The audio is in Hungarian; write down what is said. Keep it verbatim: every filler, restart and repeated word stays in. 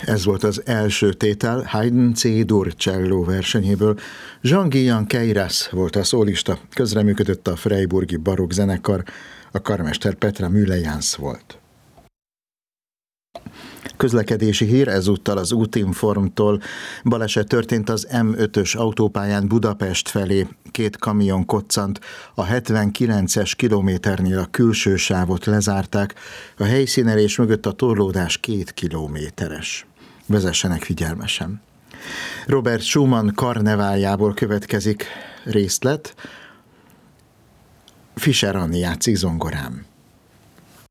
Ez volt az első tétel Haydn C-dur cselló versenyéből. Jean-Guillain Queyras volt a szólista, közreműködött a freiburgi barokk zenekar, a karmester Petra Mühlejans volt. Közlekedési hír ezúttal az Útinformtól. Baleset történt az M ötös autópályán Budapest felé. Két kamion koccant, a hetvenkilences kilométernél a külső sávot lezárták, a helyszínelés mögött a torlódás két kilométeres. Vezessenek figyelmesen. Robert Schumann karneváljából következik részlet. Fischer Anni játszik zongorán.